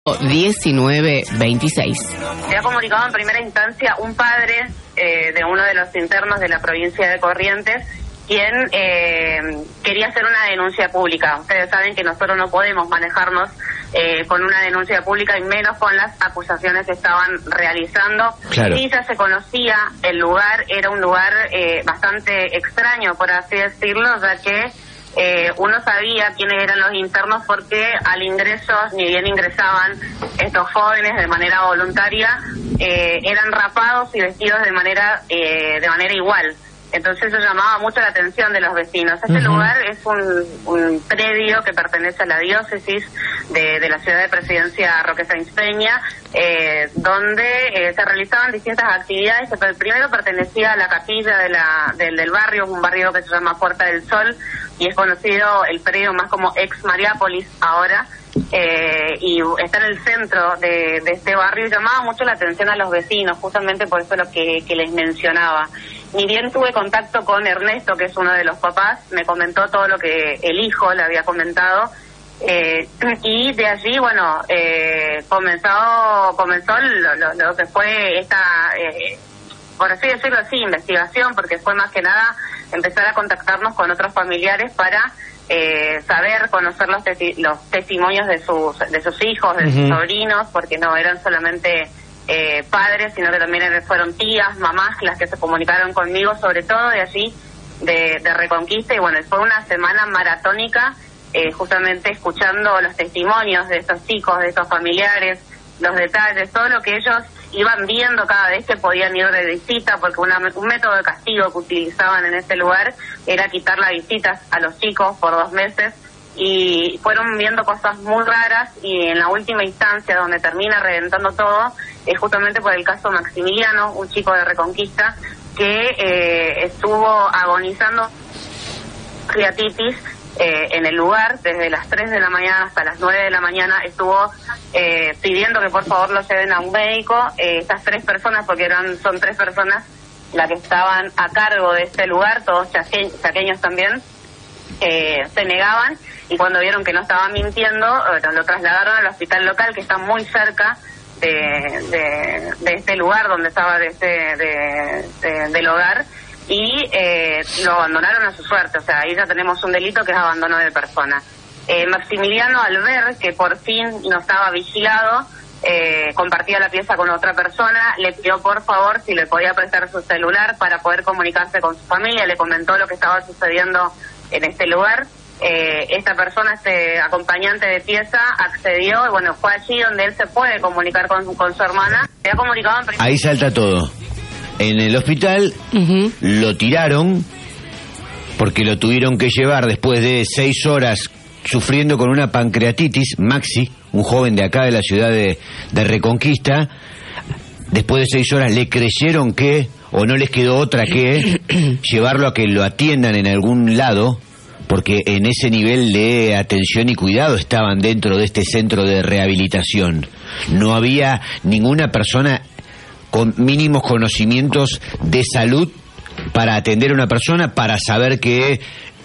1926. Se ha comunicado en primera instancia un padre de uno de los internos de la provincia de Corrientes, quien quería hacer una denuncia pública. Ustedes saben que nosotros no podemos manejarnos con una denuncia pública y menos con las acusaciones que estaban realizando. Claro. Y ya se conocía el lugar, era un lugar bastante extraño, por así decirlo, ya que uno sabía quiénes eran los internos porque al ingreso, ni bien ingresaban estos jóvenes de manera voluntaria, eran rapados y vestidos de manera igual. Entonces eso llamaba mucho la atención de los vecinos. Este lugar es un predio que pertenece a la diócesis de la ciudad de Presidencia Roque Sáenz Peña, donde se realizaban distintas actividades. Primero pertenecía a la capilla del barrio, un barrio que se llama Puerta del Sol, y es conocido el predio más como ex Mariápolis ahora, y está en el centro de este barrio, y llamaba mucho la atención a los vecinos, justamente por eso lo que les mencionaba. Ni bien tuve contacto con Ernesto, que es uno de los papás, me comentó todo lo que el hijo le había comentado, y de allí, bueno, comenzó lo que fue esta, por así decirlo así, investigación, porque fue más que nada empezar a contactarnos con otros familiares para saber, conocer los testimonios de sus hijos, de sus sobrinos, porque no eran solamente padres, sino que también fueron tías, mamás las que se comunicaron conmigo, sobre todo de allí, de Reconquista. Y bueno, fue una semana maratónica, justamente escuchando los testimonios de estos chicos, de estos familiares, los detalles, todo lo que ellos iban viendo cada vez que podían ir de visita, porque un método de castigo que utilizaban en este lugar era quitar las visitas a los chicos por 2 meses, y fueron viendo cosas muy raras, y en la última instancia donde termina reventando todo es justamente por el caso Maximiliano, un chico de Reconquista que estuvo agonizando creatitis en el lugar desde las 3 de la mañana hasta las 9 de la mañana. Estuvo pidiendo que por favor lo lleven a un médico. Estas 3 personas, porque son 3 personas las que estaban a cargo de este lugar, todos chaqueños también, se negaban, y cuando vieron que no estaba mintiendo, lo trasladaron al hospital local, que está muy cerca de este lugar donde estaba del hogar, y lo abandonaron a su suerte. O sea, ahí ya tenemos un delito que es abandono de persona. Maximiliano, al ver que por fin no estaba vigilado, compartía la pieza con otra persona, le pidió por favor si le podía prestar su celular para poder comunicarse con su familia, le comentó lo que estaba sucediendo en este lugar. Esta persona, este acompañante de pieza, accedió, y bueno, fue allí donde él se puede comunicar con su hermana. Se ha comunicado Ahí salta todo. En el hospital lo tiraron porque lo tuvieron que llevar después de 6 horas sufriendo con una pancreatitis. Maxi, un joven de acá de la ciudad de Reconquista, después de 6 horas le creyeron que, o no les quedó otra que llevarlo a que lo atiendan en algún lado, porque en ese nivel de atención y cuidado estaban dentro de este centro de rehabilitación. No había ninguna persona con mínimos conocimientos de salud para atender a una persona, para saber que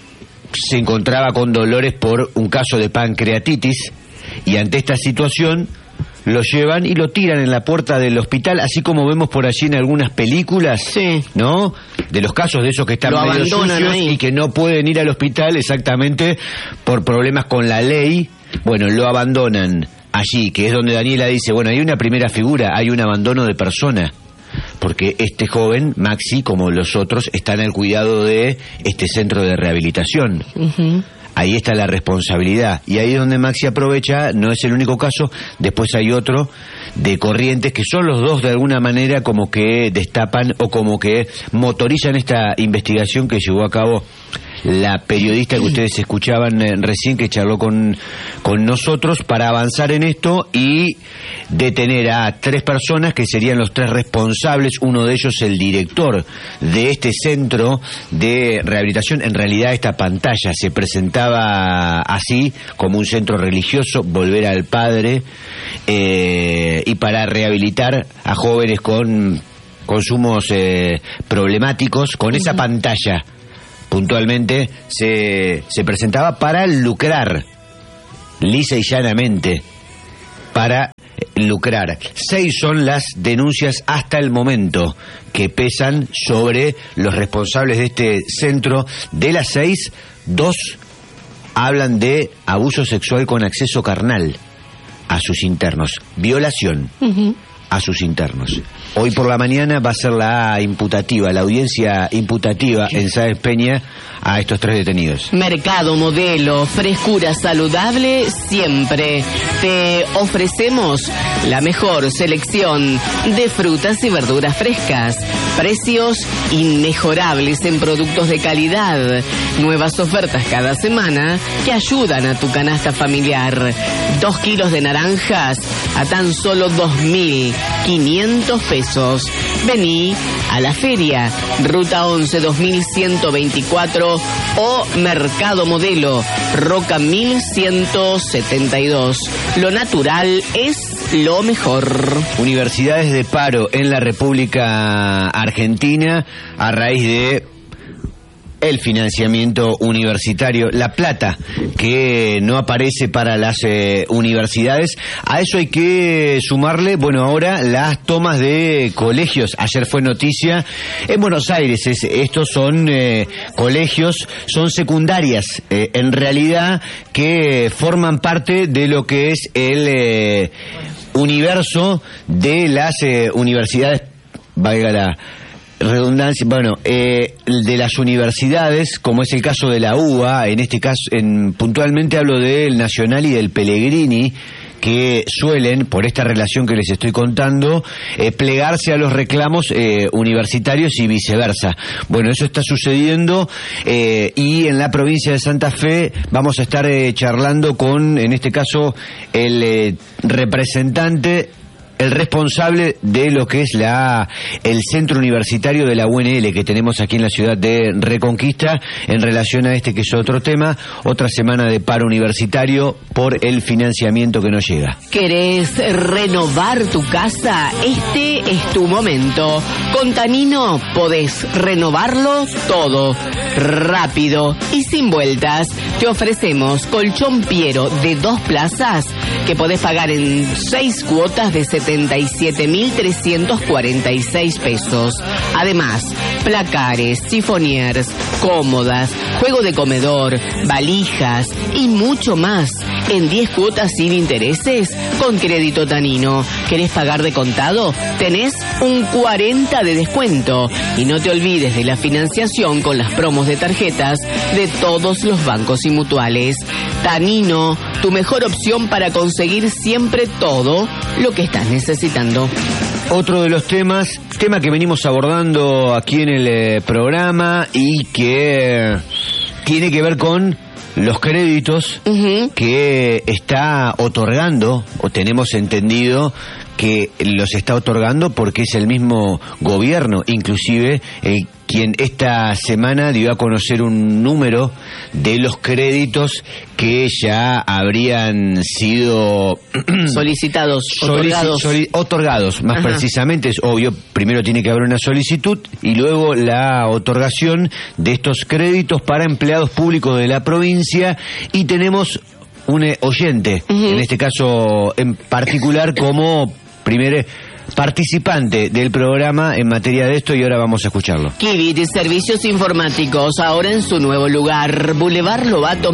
se encontraba con dolores por un caso de pancreatitis, y ante esta situación lo llevan y lo tiran en la puerta del hospital, así como vemos por allí en algunas películas, ¿no? De los casos de esos que están medio sucios ahí y que no pueden ir al hospital exactamente por problemas con la ley. Bueno, lo abandonan allí, que es donde Daniela dice, bueno, hay una primera figura, hay un abandono de persona, porque este joven, Maxi, como los otros, están al cuidado de este centro de rehabilitación. Ahí está la responsabilidad, y ahí es donde Maxi aprovecha. No es el único caso, después hay otro de Corrientes, que son los dos de alguna manera como que destapan o como que motorizan esta investigación que llevó a cabo la periodista que ustedes escuchaban recién, que charló con nosotros, para avanzar en esto y detener a 3 personas que serían los 3 responsables. Uno de ellos el director de este centro de rehabilitación. En realidad esta pantalla se presentaba así, como un centro religioso, volver al Padre, y para rehabilitar a jóvenes con consumos problemáticos. Con esa pantalla puntualmente se presentaba para lucrar lisa y llanamente. para lucrar. 6 son las denuncias hasta el momento que pesan sobre los responsables de este centro. De las 6, 2 hablan de abuso sexual con acceso carnal a sus internos, violación a sus internos. Hoy por la mañana va a ser la imputativa, la audiencia imputativa en Sáenz Peña a estos 3 detenidos. Mercado Modelo, frescura saludable siempre. Te ofrecemos la mejor selección de frutas y verduras frescas, precios inmejorables en productos de calidad, nuevas ofertas cada semana que ayudan a tu canasta familiar. 2 kilos de naranjas a tan solo 2.500 pesos. Vení a la feria, Ruta 11 2124 o Mercado Modelo, Roca 1172. Lo natural es lo mejor. Universidades de paro en la República Argentina a raíz de el financiamiento universitario, la plata que no aparece para las universidades. A eso hay que sumarle, bueno, ahora las tomas de colegios. Ayer fue noticia en Buenos Aires. Estos son colegios, son secundarias, en realidad, que forman parte de lo que es el universo de las universidades, valga la redundancia, bueno, de las universidades, como es el caso de la UBA, en este caso, puntualmente hablo del Nacional y del Pellegrini, que suelen, por esta relación que les estoy contando, plegarse a los reclamos universitarios y viceversa. Bueno, eso está sucediendo y en la provincia de Santa Fe vamos a estar charlando con, en este caso, el representante, el responsable de lo que es el centro universitario de la UNL que tenemos aquí en la ciudad de Reconquista, en relación a este que es otro tema, otra semana de paro universitario por el financiamiento que no llega. ¿Querés renovar tu casa? Este es tu momento. Con Tanino podés renovarlo todo, rápido y sin vueltas. Te ofrecemos colchón Piero de 2 plazas que podés pagar en 6 cuotas de 77.346 pesos. Además, placares, sifoniers, cómodas, juego de comedor, valijas y mucho más en 10 cuotas sin intereses con Crédito Tanino. ¿Querés pagar de contado? Tenés un 40 de descuento. Y no te olvides de la financiación con las promos de tarjetas de todos los bancos y mutuales. Tanino, tu mejor opción para conseguir siempre todo lo que estás necesitando. Otro de los temas que venimos abordando aquí en el programa y que tiene que ver con los créditos que está otorgando, o tenemos entendido que los está otorgando porque es el mismo gobierno, inclusive quien esta semana dio a conocer un número de los créditos que ya habrían sido solicitados, otorgados, más precisamente, es obvio, primero tiene que haber una solicitud y luego la otorgación de estos créditos para empleados públicos de la provincia, y tenemos un oyente, en este caso en particular, como primer participante del programa en materia de esto, y ahora vamos a escucharlo. Kivit, servicios informáticos, ahora en su nuevo lugar, Boulevard Lobato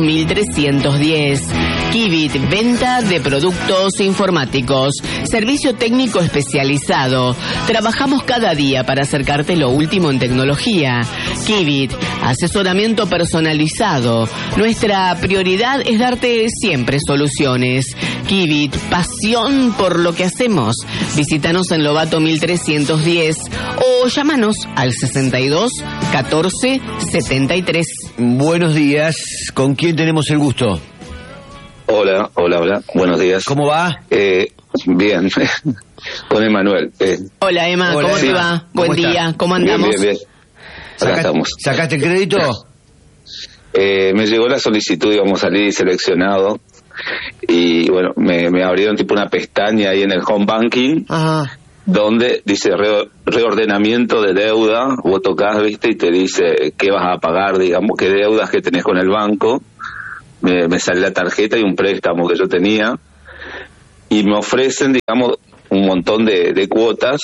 1310. Kivit, venta de productos informáticos, servicio técnico especializado. Trabajamos cada día para acercarte lo último en tecnología. Kivit, asesoramiento personalizado. Nuestra prioridad es darte siempre soluciones. Kivit, pasión por lo que hacemos. Visítanos en Lobato 1310 o llámanos al 62 14 73. Buenos días, ¿con quién tenemos el gusto? Hola. Buenos días. ¿Cómo va? Bien. Con Emanuel. Hola, Emma. Hola, ¿Cómo te Emma. va? Buen día. ¿Cómo andamos? Bien. Acá estamos. ¿Sacaste el crédito? Me llegó la solicitud y vamos a salir seleccionado. Y bueno, me abrieron tipo una pestaña ahí en el home banking. Ajá. Donde dice reordenamiento de deuda. Vos tocás, viste, y te dice qué vas a pagar, digamos, qué deudas que tenés con el banco. Me sale la tarjeta y un préstamo que yo tenía. y me ofrecen, digamos, un montón de cuotas,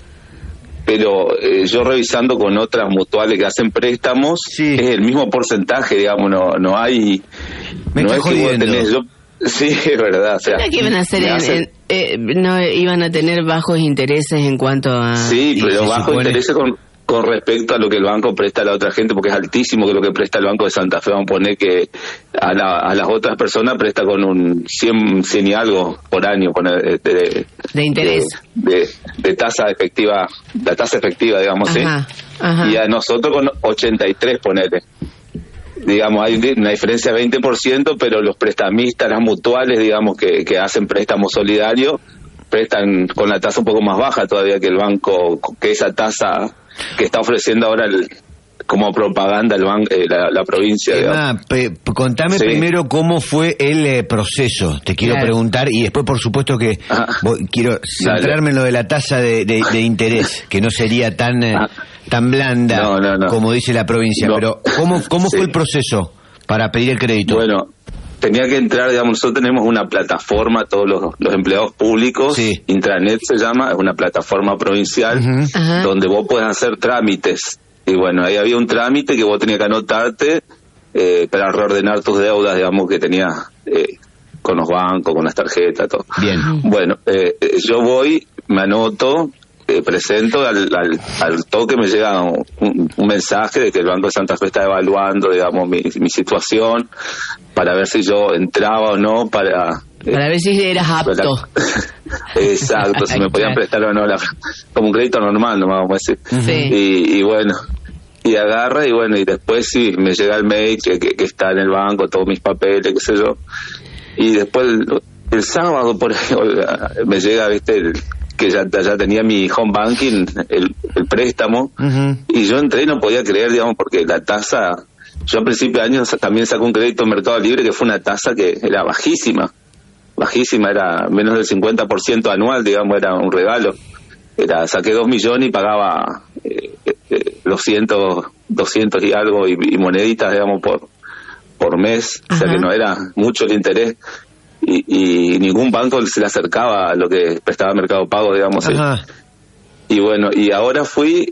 pero yo revisando con otras mutuales que hacen préstamos, sí, es el mismo porcentaje, digamos, no hay... Me no está es que vos tenés, sí, es verdad. O sea, ¿qué iban a hacer? No iban a tener bajos intereses en cuanto a... Sí, pero bajos supone... intereses con respecto a lo que el banco presta a la otra gente, porque es altísimo que lo que presta el Banco de Santa Fe. Vamos a poner que a las otras personas presta con un 100 y algo por año de interés. De tasa efectiva, la tasa efectiva, digamos, ajá, ¿sí? Ajá. Y a nosotros con 83, ponele. Digamos, hay una diferencia de 20%, pero los prestamistas, las mutuales, digamos, que hacen préstamos solidarios, prestan con la tasa un poco más baja todavía que el banco, que esa tasa que está ofreciendo ahora como propaganda la provincia. Contame primero cómo fue el proceso, te quiero preguntar, y después por supuesto que quiero centrarme en lo de la tasa de interés, que no sería tan blanda como dice la provincia, pero ¿cómo fue el proceso para pedir el crédito? Bueno, tenía que entrar, digamos, nosotros tenemos una plataforma, todos los empleados públicos, Intranet se llama, es una plataforma provincial, donde vos podés hacer trámites. Y bueno, ahí había un trámite que vos tenías que anotarte para reordenar tus deudas, digamos, que tenías con los bancos, con las tarjetas, todo. Bien. Bueno, yo voy, me anoto, presento, al toque me llega un mensaje de que el Banco de Santa Fe está evaluando, digamos, mi situación, para ver si yo entraba o no, para ver si eras apto. Exacto, si me podían prestar o no, como un crédito normal, no vamos a decir. Y bueno, y agarra, y bueno, y después sí, me llega el mail que está en el banco, todos mis papeles, qué sé yo. Y después, el sábado, por ejemplo, me llega, viste, que ya tenía mi home banking, el préstamo, y yo entré y no podía creer, digamos, porque la tasa, yo a principio de año también saqué un crédito en Mercado Libre que fue una tasa que era bajísima, era menos del 50% anual, digamos, era un regalo. Saqué 2 millones y pagaba 200 y algo y moneditas, digamos, por mes. O sea que no era mucho el interés. Y ningún banco se le acercaba a lo que prestaba Mercado Pago, digamos. Y bueno, y ahora fui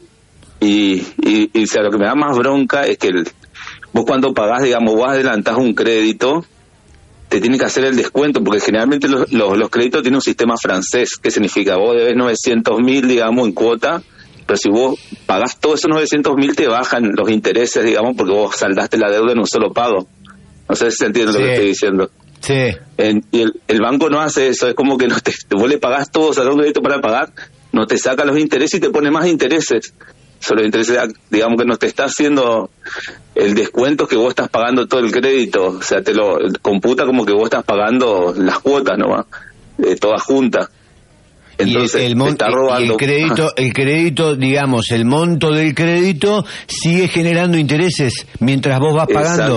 y o sea, lo que me da más bronca es que vos cuando pagás, digamos, vos adelantás un crédito, te tienen que hacer el descuento, porque generalmente los créditos tienen un sistema francés. ¿Qué significa? Vos debes 900.000, digamos, en cuota, pero si vos pagás todos esos 900.000 te bajan los intereses, digamos, porque vos saldaste la deuda en un solo pago. No sé si se entiende lo que estoy diciendo. Sí. Y el banco no hace eso, es como que vos le pagás todo, o sea, un crédito para pagar, no te saca los intereses y te pone más intereses. Son los intereses, digamos, que no te está haciendo el descuento que vos estás pagando todo el crédito, o sea, te lo computa como que vos estás pagando las cuotas nomás, todas juntas. Entonces, y te está robando. Y el crédito, digamos, el monto del crédito sigue generando intereses mientras vos vas pagando.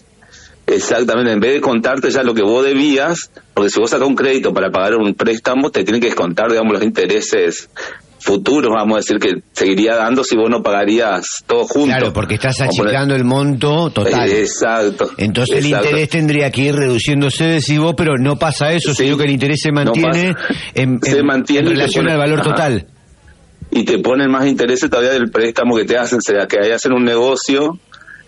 Exactamente, en vez de contarte ya lo que vos debías, porque si vos sacás un crédito para pagar un préstamo, te tienen que descontar, digamos, los intereses futuros, vamos a decir, que seguiría dando si vos no pagarías todo junto. Claro, porque estás achicando el monto total. Exacto. Entonces el interés tendría que ir reduciéndose, decís vos, pero no pasa eso, sino que el interés se mantiene, en relación al valor total. Y te ponen más intereses todavía del préstamo que te hacen, o sea, que ahí hacen un negocio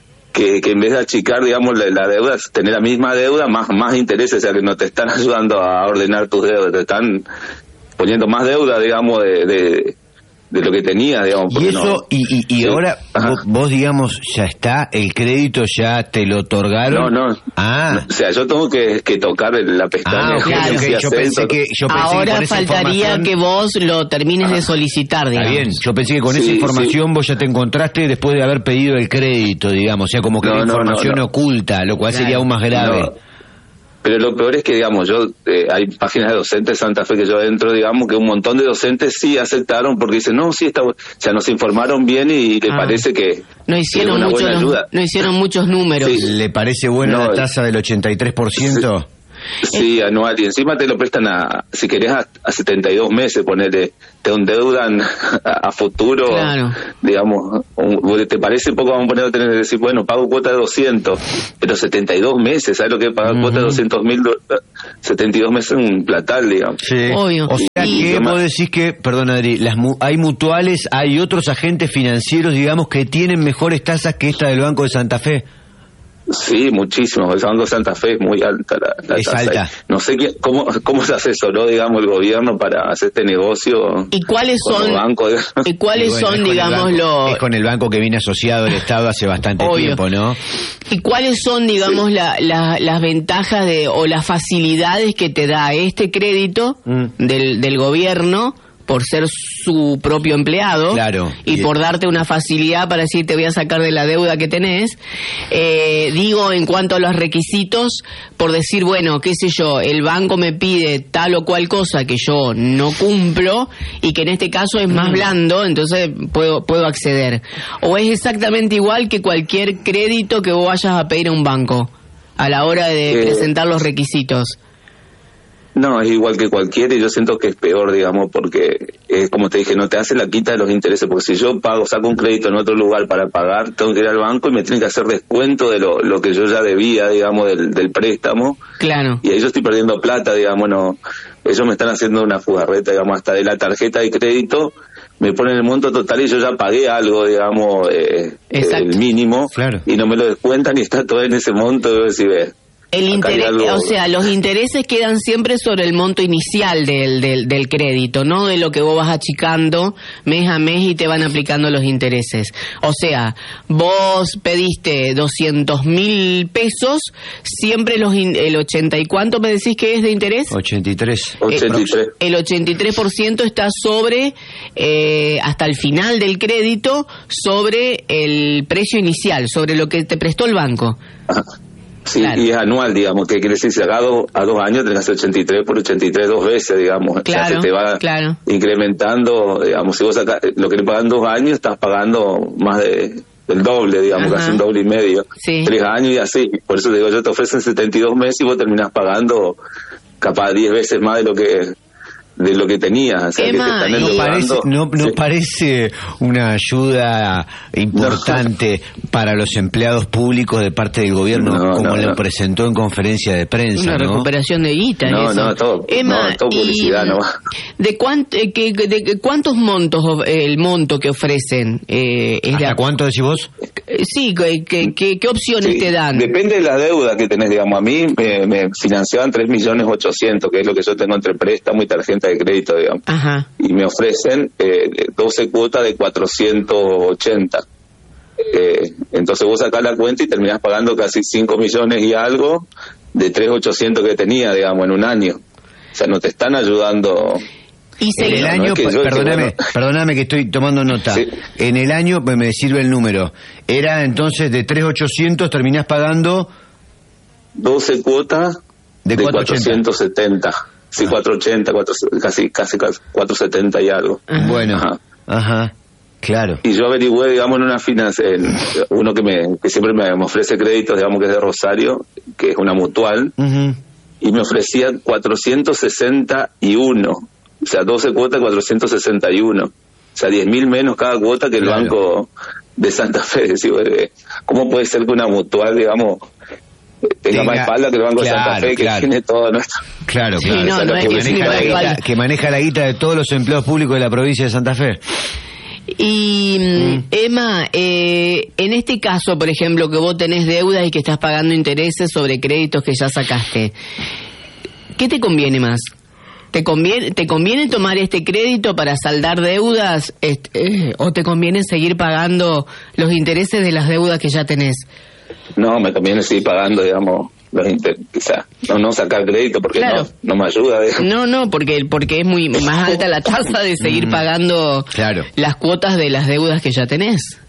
que en vez de achicar, digamos, la deuda, tener la misma deuda, más intereses, o sea, que no te están ayudando a ordenar tus deudas, te están poniendo más deuda, digamos, de lo que tenías, digamos. Y eso, y ahora, vos, digamos, ya está, el crédito ya te lo otorgaron. No, o sea, yo tengo que tocar la pestaña. Claro. Yo pensé que ahora faltaría que vos lo termines de solicitar, digamos. Está bien, yo pensé que con esa información vos ya te encontraste después de haber pedido el crédito, digamos, o sea, como que la información oculta, lo cual sería aún más grave. Pero lo peor es que, digamos, hay páginas de docentes de Santa Fe que yo entro, digamos, que un montón de docentes sí aceptaron porque dicen, no, sí, o sea, nos informaron bien y le parece que no hicieron buena ayuda. No hicieron muchos números. ¿Le parece buena la tasa del 83%? Sí, anual, y encima te lo prestan si querés a 72 meses, ponele, te endeudan a futuro, claro. Digamos, te parece poco, vamos a poner, tener que decir, bueno, pago cuota de 200, pero 72 meses, ¿sabes lo que es pagar cuota de 200.000? 72 meses es un platal, digamos. Sí. Obvio. O sea que vos decís que, perdón Adri, hay mutuales, hay otros agentes financieros, digamos, que tienen mejores tasas que esta del Banco de Santa Fe. Sí, muchísimo. El Banco de Santa Fe es muy alta la es tasa. Alta. No sé cómo se asesoró, digamos, el gobierno para hacer este negocio. ¿Y cuáles son? ¿Y cuáles son, digamos, Es con el banco que viene asociado el Estado hace bastante tiempo, ¿no? ¿Y cuáles son, digamos, las ventajas o las facilidades que te da este crédito del gobierno por ser su propio empleado, claro, y por darte una facilidad para decir te voy a sacar de la deuda que tenés? Digo, en cuanto a los requisitos, por decir, bueno, qué sé yo, el banco me pide tal o cual cosa que yo no cumplo y que en este caso es más blando, entonces puedo acceder. ¿O es exactamente igual que cualquier crédito que vos vayas a pedir a un banco a la hora de presentar los requisitos? No, es igual que cualquiera, y yo siento que es peor, digamos, porque, como te dije, no te hace la quita de los intereses, porque si yo saco un crédito en otro lugar para pagar, tengo que ir al banco y me tienen que hacer descuento de lo que yo ya debía, digamos, del préstamo. Claro. Y ahí yo estoy perdiendo plata, digamos, no, ellos me están haciendo una fugarreta, digamos, hasta de la tarjeta de crédito, me ponen el monto total y yo ya pagué algo, digamos, el mínimo, claro, y no me lo descuentan y está todo en ese monto, y si ves. El interés, o sea, los intereses quedan siempre sobre el monto inicial del crédito, no de lo que vos vas achicando mes a mes y te van aplicando los intereses. O sea, vos pediste 200.000 pesos, siempre el 80 y ¿cuánto me decís que es de interés? 83. El 83% está sobre, hasta el final del crédito, sobre el precio inicial, sobre lo que te prestó el banco. Ajá. Sí, claro. Y es anual, digamos, que quiere decir, si a 2 años tenés 83 por 83 2 veces, digamos. Claro, o sea, se te va incrementando, digamos, si vos sacás lo que le pagan 2 años, estás pagando más del doble, digamos, casi un doble y medio. Sí. 3 años y así. Por eso te digo, yo te ofrecen 72 meses y vos terminás pagando capaz 10 veces más de lo que tenías. O sea, Emma, que te están ¿No parece una ayuda importante para los empleados públicos de parte del gobierno, como lo presentó en conferencia de prensa? Una recuperación de guita. Todo publicidad, ¿no? ¿De cuántos montos, el monto que ofrecen? ¿Hasta cuánto decís vos? Sí, ¿qué opciones te dan? Depende de la deuda que tenés, digamos. A mí me financiaban 3.800.000, que es lo que yo tengo entre préstamo y tarjeta de crédito, digamos. Ajá. Y me ofrecen 12 cuotas de 480. Entonces vos sacás la cuenta y terminás pagando casi 5 millones y algo de 3.800 que tenía, digamos, en un año. O sea, no te están ayudando. Y en el año, perdóname que estoy tomando nota. Sí. En el año, pues me sirve el número. Era entonces de 3.800, terminás pagando 12 cuotas de 470. Sí, 480, casi 470 y algo. Bueno, ajá, claro. Y yo averigüé, digamos, en una uno que siempre me ofrece créditos, digamos, que es de Rosario, que es una mutual, y me ofrecía 461. O sea, 12 cuotas, 461. O sea, 10.000 menos cada cuota que el banco de Santa Fe. ¿Cómo puede ser que una mutual, digamos, tenga más espalda que el Banco de Santa Fe, que tiene todo nuestro? Claro, sí, que maneja la guita de todos los empleados públicos de la provincia de Santa Fe. Y Emma, en este caso, por ejemplo, que vos tenés deudas y que estás pagando intereses sobre créditos que ya sacaste, ¿qué te conviene más? ¿Te conviene tomar este crédito para saldar deudas o te conviene seguir pagando los intereses de las deudas que ya tenés? No, me conviene seguir pagando, digamos, los intereses, quizás. No sacar crédito porque no me ayuda. Digamos. No, porque es muy más alta la tasa de seguir pagando las cuotas de las deudas que ya tenés.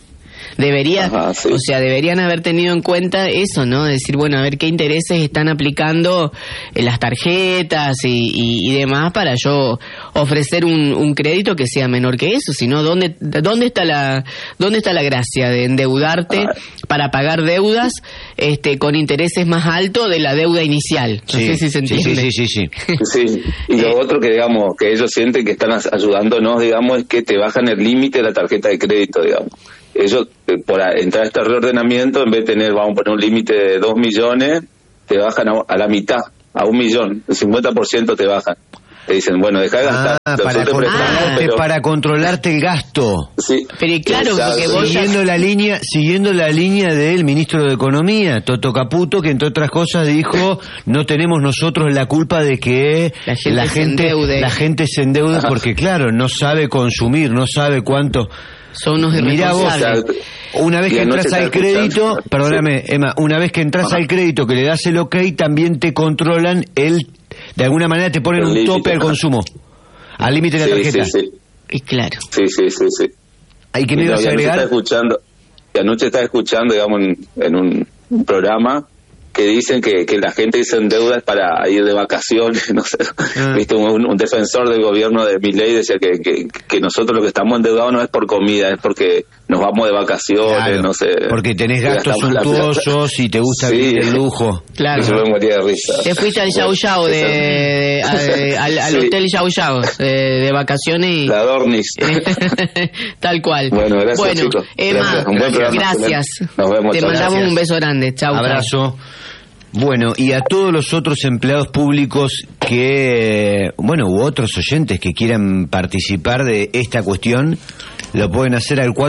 O sea, deberían haber tenido en cuenta eso, ¿no? Decir, bueno, a ver qué intereses están aplicando las tarjetas y demás para yo ofrecer un crédito que sea menor que eso. Si no, ¿dónde está la gracia de endeudarte para pagar deudas con intereses más altos de la deuda inicial? No sé si se entiende. Sí. Y lo otro que, digamos, que ellos sienten que están ayudándonos, digamos, es que te bajan el límite de la tarjeta de crédito, digamos. Ellos, por entrar a este reordenamiento, en vez de tener, vamos a poner un límite de 2 millones, te bajan a la mitad, a 1 millón, el 50% te bajan. Te dicen, bueno, deja de gastar. Para controlarte el gasto. Sí. Pero claro, porque vos siguiendo la línea del ministro de Economía, Toto Caputo, que entre otras cosas dijo, no tenemos nosotros la culpa de que la gente se endeude porque, claro, no sabe consumir, no sabe cuánto. Son unos irresponsables. Una vez que entras al crédito, perdóname, Emma, una vez que entras al crédito, que le das el ok, también te controlan de alguna manera te ponen un tope al consumo, al límite de la tarjeta. Y claro. Sí. ¿Y qué me ibas a agregar? Anoche estaba escuchando, digamos, en un programa que dicen que la gente se endeuda es para ir de vacaciones, no sé. Viste, un defensor del gobierno de Milei decía que nosotros lo que estamos endeudados no es por comida, es porque nos vamos de vacaciones, claro, no sé. Porque tenés gastos suntuosos y te gusta vivir el lujo. Claro. Eso me moría de risa. Te fuiste al Yao Yao al hotel Yao Yao de vacaciones y... La Dornis. Tal cual. Bueno, gracias, chicos. Emma, gracias. Nos vemos. Te mandamos un beso grande. Chau. Abrazo. Bueno, y a todos los otros empleados públicos u otros oyentes que quieran participar de esta cuestión, lo pueden hacer al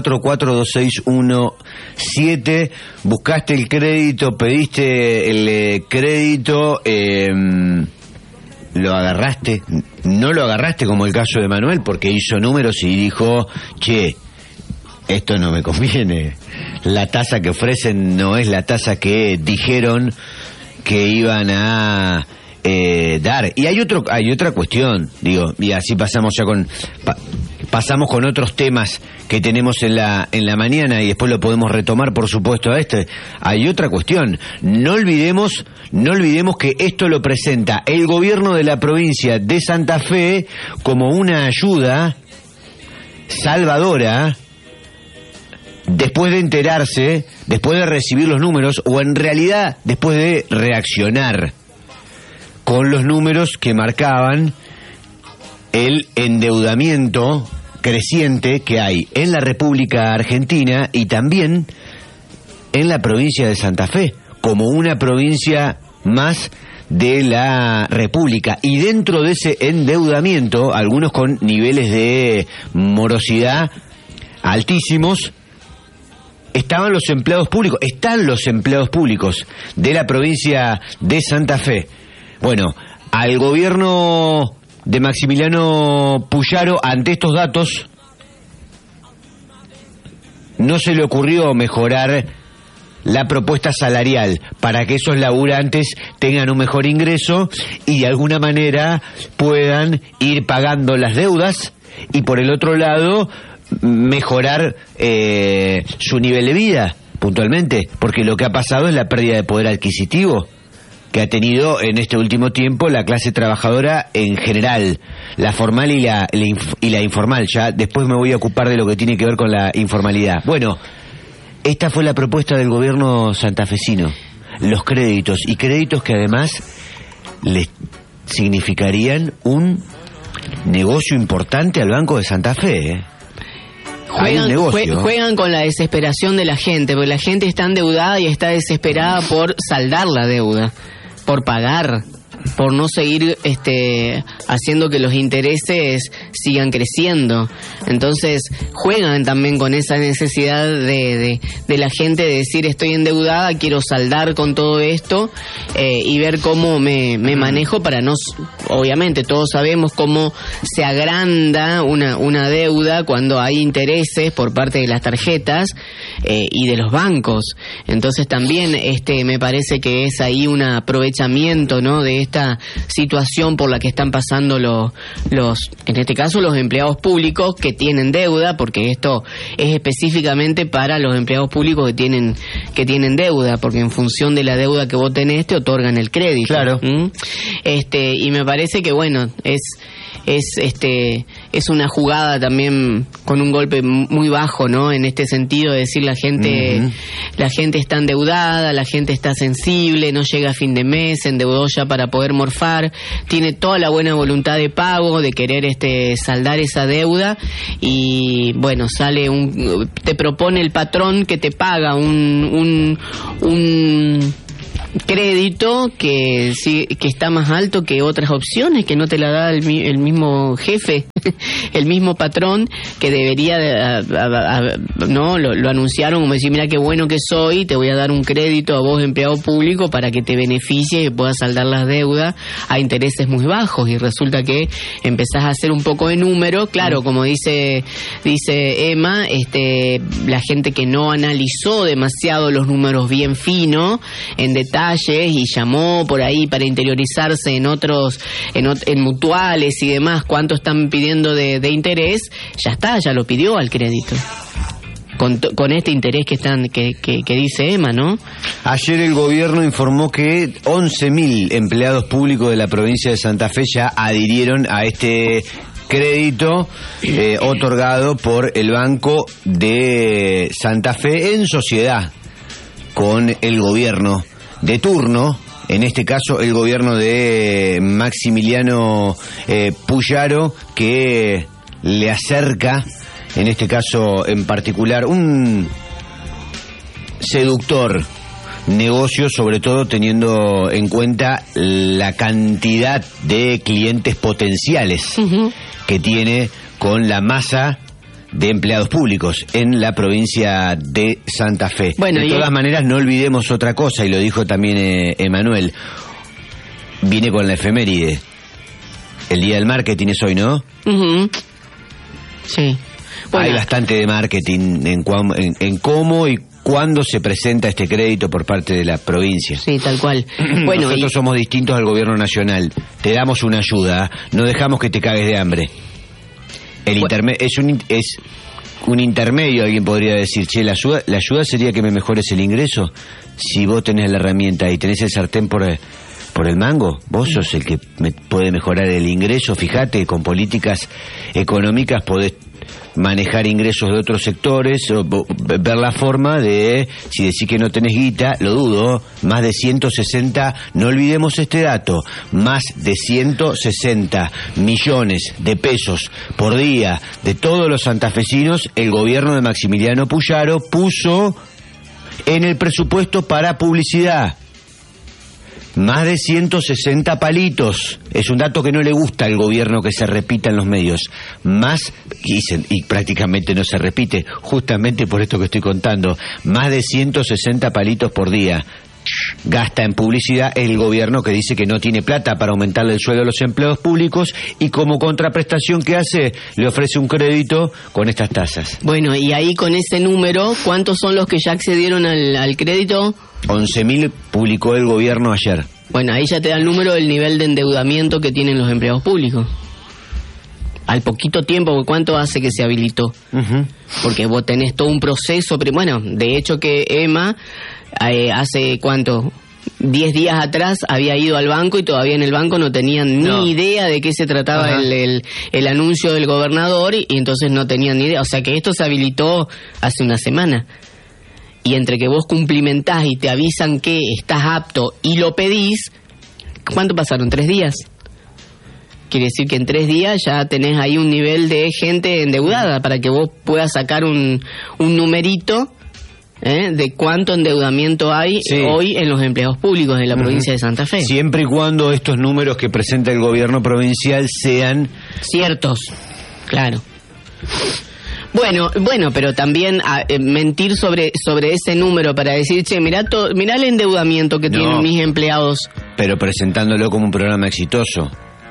442617. Buscaste el crédito, pediste el crédito, lo agarraste, no lo agarraste como el caso de Manuel, porque hizo números y dijo, esto no me conviene, la tasa que ofrecen no es la tasa que dijeron que iban a dar. Y hay otra cuestión, digo, y así pasamos ya pasamos con otros temas que tenemos en la mañana y después lo podemos retomar, por supuesto, a Hay otra cuestión, no olvidemos que esto lo presenta el gobierno de la provincia de Santa Fe como una ayuda salvadora. Después de enterarse, después de recibir los números, o en realidad después de reaccionar con los números que marcaban el endeudamiento creciente que hay en la República Argentina y también en la provincia de Santa Fe, como una provincia más de la República. Y dentro de ese endeudamiento, algunos con niveles de morosidad altísimos, están los empleados públicos de la provincia de Santa Fe. Bueno, al gobierno de Maximiliano Puyaro, ante estos datos, no se le ocurrió mejorar la propuesta salarial para que esos laburantes tengan un mejor ingreso y de alguna manera puedan ir pagando las deudas y por el otro lado mejorar su nivel de vida puntualmente, porque lo que ha pasado es la pérdida de poder adquisitivo que ha tenido en este último tiempo la clase trabajadora en general, la formal y la informal. Ya después me voy a ocupar de lo que tiene que ver con la informalidad. Bueno, esta fue la propuesta del gobierno santafesino, los créditos, y créditos que además les significarían un negocio importante al Banco de Santa Fe, Juegan con la desesperación de la gente, porque la gente está endeudada y está desesperada por saldar la deuda, por pagar, por no seguir haciendo que los intereses sigan creciendo. Entonces juegan también con esa necesidad de la gente de decir estoy endeudada, quiero saldar con todo esto y ver cómo me manejo para no... Obviamente todos sabemos cómo se agranda una deuda cuando hay intereses por parte de las tarjetas y de los bancos. Entonces también me parece que es ahí un aprovechamiento, ¿no?, de esta situación por la que están pasando los en este caso los empleados públicos que tienen deuda, porque esto es específicamente para los empleados públicos que tienen deuda, porque en función de la deuda que vos tenés te otorgan el crédito. Claro. Y me parece que bueno, es una jugada también con un golpe muy bajo, ¿no? En este sentido de decir la gente está endeudada, la gente está sensible, no llega a fin de mes, se endeudó ya para poder morfar, tiene toda la buena voluntad de pago, de querer saldar esa deuda, y bueno, te propone el patrón que te paga un crédito que está más alto que otras opciones, que no te la da el mismo jefe, el mismo patrón, que debería no lo anunciaron como decir, mira qué bueno que soy, te voy a dar un crédito a vos, empleado público, para que te beneficie y puedas saldar las deudas a intereses muy bajos, y resulta que empezás a hacer un poco de número. Claro, como dice Emma, la gente que no analizó demasiado los números bien fino, en detalle, y llamó por ahí para interiorizarse en mutuales y demás, cuánto están pidiendo de interés, ya lo pidió al crédito. Con este interés que dice Emma, ¿no? Ayer el gobierno informó que 11.000 empleados públicos de la provincia de Santa Fe ya adhirieron a este crédito otorgado por el Banco de Santa Fe en sociedad con el gobierno de turno, en este caso el gobierno de Maximiliano Puyaro, que le acerca, en este caso en particular, un seductor negocio, sobre todo teniendo en cuenta la cantidad de clientes potenciales que tiene con la masa de empleados públicos en la provincia de Santa Fe. Bueno, de todas maneras, no olvidemos otra cosa, y lo dijo también Emanuel, viene con la efeméride. El Día del Marketing es hoy, ¿no? Sí. Bueno. Hay bastante de marketing en cómo y cuándo se presenta este crédito por parte de la provincia. Sí, tal cual. Bueno, nosotros somos distintos al gobierno nacional. Te damos una ayuda, no dejamos que te cagues de hambre. Es un intermedio, alguien podría decir, che, la ayuda sería que me mejores el ingreso. Si vos tenés la herramienta y tenés el sartén por el mango, vos sos el que me puede mejorar el ingreso. Fíjate, con políticas económicas podés manejar ingresos de otros sectores, o ver la forma de, si decís que no tenés guita, lo dudo, más de 160, no olvidemos este dato, más de 160 millones de pesos por día de todos los santafesinos, el gobierno de Maximiliano Puyaro puso en el presupuesto para publicidad. Más de 160 palitos. Es un dato que no le gusta al gobierno que se repita en los medios. Y prácticamente no se repite, justamente por esto que estoy contando. Más de 160 palitos por día gasta en publicidad el gobierno, que dice que no tiene plata para aumentarle el sueldo a los empleados públicos, y como contraprestación que hace, le ofrece un crédito con estas tasas. Bueno, y ahí con ese número, ¿cuántos son los que ya accedieron al crédito? 11.000 publicó el gobierno ayer. Bueno, ahí ya te da el número del nivel de endeudamiento que tienen los empleados públicos. Al poquito tiempo, ¿cuánto hace que se habilitó? Porque vos tenés todo un proceso. Bueno, de hecho que Emma hace ¿cuánto? 10 días atrás había ido al banco, y todavía en el banco no tenían ni idea de qué se trataba el anuncio del gobernador, y entonces no tenían ni idea. O sea que esto se habilitó hace una semana. Y entre que vos cumplimentás y te avisan que estás apto y lo pedís, ¿cuánto pasaron? 3 días. Quiere decir que en 3 días ya tenés ahí un nivel de gente endeudada para que vos puedas sacar un numerito de cuánto endeudamiento hay hoy en los empleados públicos de la provincia de Santa Fe. Siempre y cuando estos números que presenta el gobierno provincial sean ciertos, claro. Bueno, pero también mentir sobre ese número para decir, che, mirá el endeudamiento que tienen mis empleados. Pero presentándolo como un programa exitoso.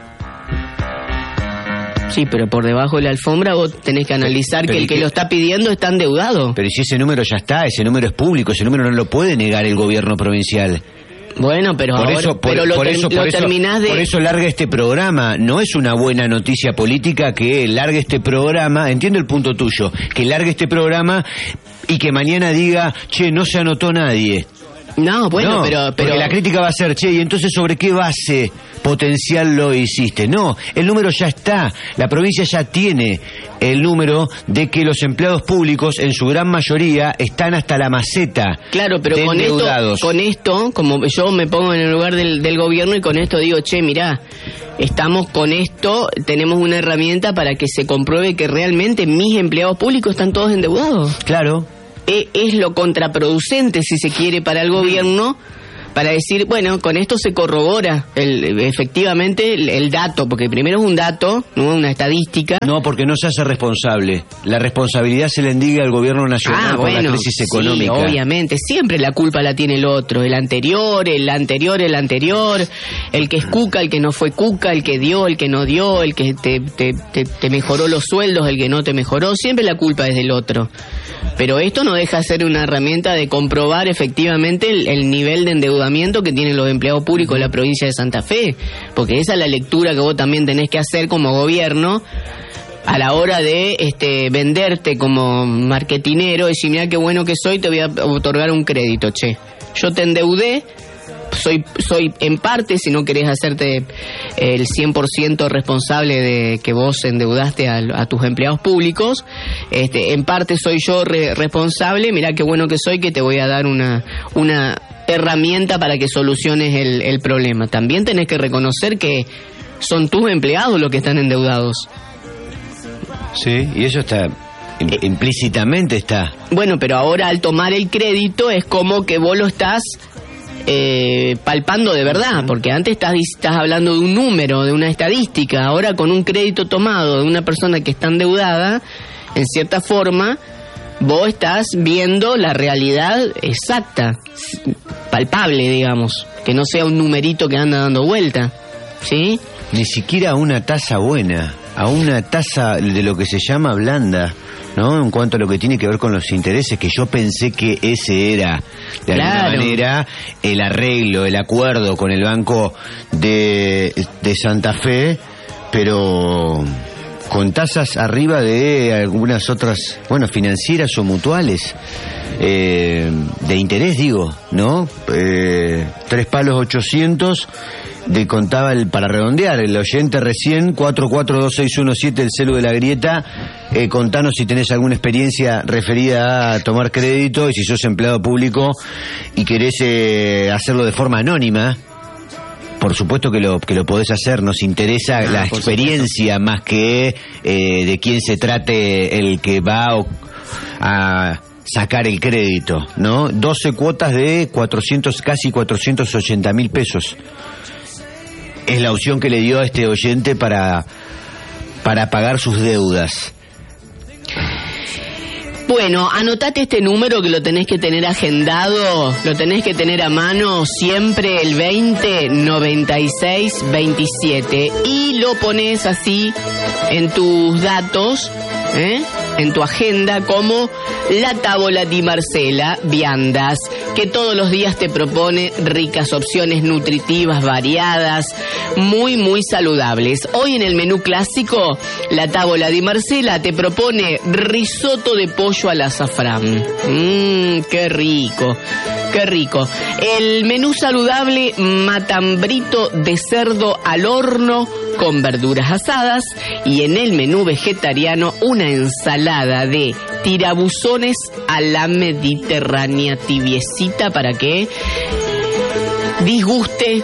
Sí, pero por debajo de la alfombra vos tenés que analizar que el que lo está pidiendo está endeudado. Pero si ese número ya está, ese número es público, ese número no lo puede negar el gobierno provincial. Bueno, pero terminás de... Por eso larga este programa. No es una buena noticia política que largue este programa, entiendo el punto tuyo, que largue este programa y que mañana diga, che, no se anotó nadie. No, bueno, no, pero... Porque la crítica va a ser, che, ¿y entonces sobre qué base potencial lo hiciste? No, el número ya está. La provincia ya tiene el número de que los empleados públicos, en su gran mayoría, están hasta la maceta. Claro, pero con esto, como yo me pongo en el lugar del gobierno y con esto digo, che, mirá, estamos con esto, tenemos una herramienta para que se compruebe que realmente mis empleados públicos están todos endeudados. Claro. Es lo contraproducente, si se quiere, para el gobierno, para decir, bueno, con esto se corrobora efectivamente el dato, porque primero es un dato, no una estadística. No, porque no se hace responsable. La responsabilidad se le indica al gobierno nacional por la crisis económica. Sí, obviamente, siempre la culpa la tiene el otro, el anterior, el que es cuca, el que no fue cuca, el que dio, el que no dio, el que te mejoró los sueldos, el que no te mejoró, siempre la culpa es del otro. Pero esto no deja de ser una herramienta de comprobar efectivamente el nivel de endeudamiento que tienen los empleados públicos de la provincia de Santa Fe, porque esa es la lectura que vos también tenés que hacer como gobierno a la hora de venderte como marketinero, decir, mirá qué bueno que soy, te voy a otorgar un crédito, che. Yo te endeudé, soy en parte, si no querés hacerte el 100% responsable de que vos endeudaste a tus empleados públicos, en parte soy yo responsable, mirá qué bueno que soy, que te voy a dar una herramienta para que soluciones el problema. También tenés que reconocer que son tus empleados los que están endeudados. Sí, y eso está... implícitamente está. Bueno, pero ahora al tomar el crédito es como que vos lo estás palpando de verdad, porque antes estás hablando de un número, de una estadística. Ahora con un crédito tomado de una persona que está endeudada, en cierta forma vos estás viendo la realidad exacta, palpable, digamos, que no sea un numerito que anda dando vuelta, ¿sí? Ni siquiera a una tasa buena, a una tasa de lo que se llama blanda, ¿no? En cuanto a lo que tiene que ver con los intereses, que yo pensé que ese era, de alguna manera, el arreglo, el acuerdo con el Banco de Santa Fe, pero con tasas arriba de algunas otras, bueno, financieras o mutuales, de interés, digo, ¿no? 3 palos 800... contaba para redondear, el oyente recién, 442617, el celu de la grieta, contanos si tenés alguna experiencia referida a tomar crédito y si sos empleado público y querés hacerlo de forma anónima. Por supuesto que lo podés hacer, nos interesa la experiencia más que de quién se trate el que va a sacar el crédito, ¿no? 12 cuotas de casi 480.000 pesos. Es la opción que le dio a este oyente para pagar sus deudas. Bueno, anotate este número que lo tenés que tener agendado, lo tenés que tener a mano siempre, el 209627, y lo pones así en tus datos, en tu agenda, como la Tábola di Marcela Viandas, que todos los días te propone ricas opciones nutritivas, variadas, muy, muy saludables. Hoy en el menú clásico, la Tábola di Marcela te propone risotto de pollo al azafrán. ¡Qué rico! ¡Qué rico! El menú saludable, matambrito de cerdo al horno con verduras asadas, y en el menú vegetariano una ensalada de tirabuzones a la mediterránea, tibiecita, para que disfrute,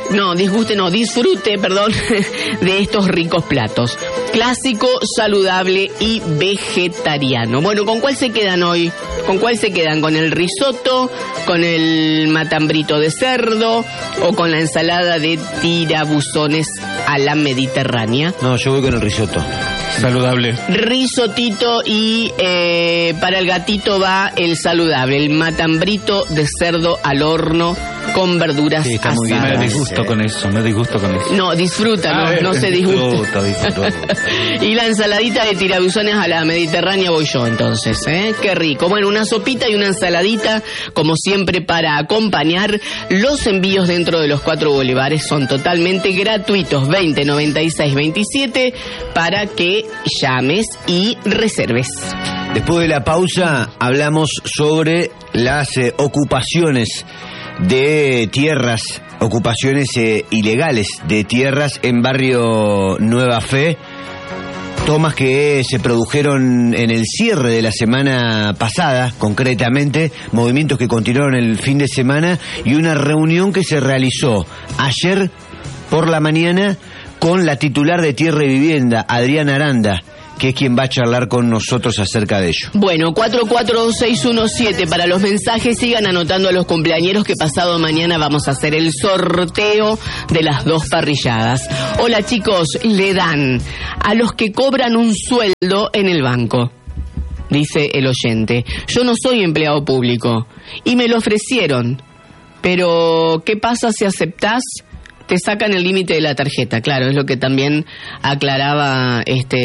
de estos ricos platos. Clásico, saludable y vegetariano. Bueno, ¿con cuál se quedan hoy? ¿Con cuál se quedan? ¿Con el risotto? ¿Con el matambrito de cerdo? ¿O con la ensalada de tirabuzones a la mediterránea? No, yo voy con el risotto. Saludable. Risotito, y para el gatito va el saludable, el matambrito de cerdo al horno con verduras sí, está asadas. Muy bien. Me disgusto con eso. No, disfruta, no se disgusta. Disfruto. Y la ensaladita de tirabuzones a la mediterránea voy yo entonces, qué rico. Bueno, una sopita y una ensaladita, como siempre, para acompañar. Los envíos dentro de los 4 bulevares son totalmente gratuitos, 20 96 27, para que llames y reserves. Después de la pausa hablamos sobre las ocupaciones de tierras, ocupaciones ilegales de tierras en barrio Nueva Fe, tomas que se produjeron en el cierre de la semana pasada, concretamente, movimientos que continuaron el fin de semana y una reunión que se realizó ayer por la mañana con la titular de Tierra y Vivienda, Adriana Aranda, que es quien va a charlar con nosotros acerca de ello. Bueno, 44617 para los mensajes. Sigan anotando a los cumpleañeros que pasado mañana vamos a hacer el sorteo de las 2 parrilladas. Hola chicos, le dan a los que cobran un sueldo en el banco, dice el oyente. Yo no soy empleado público y me lo ofrecieron, pero ¿qué pasa si aceptás? Te sacan el límite de la tarjeta, claro, es lo que también aclaraba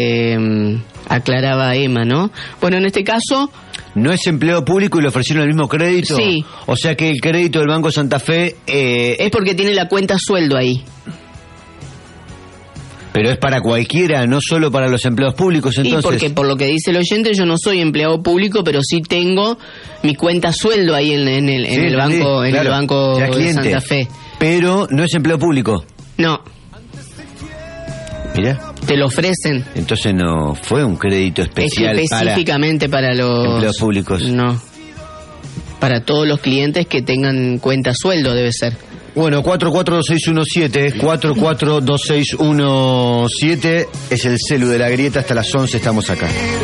Emma, ¿no? Bueno, en este caso... ¿No es empleado público y le ofrecieron el mismo crédito? Sí. O sea que el crédito del Banco Santa Fe... es porque tiene la cuenta sueldo ahí. Pero es para cualquiera, no solo para los empleados públicos, entonces... Y porque por lo que dice el oyente, yo no soy empleado público, pero sí tengo mi cuenta sueldo ahí en el banco, en el banco de Santa Fe. Pero no es empleo público. No. Mira. Te lo ofrecen. Entonces no fue un crédito especial específicamente para los empleos públicos. No. Para todos los clientes que tengan cuenta sueldo debe ser. Bueno, 4426117 es el celu de La Grieta, hasta las 11 estamos acá.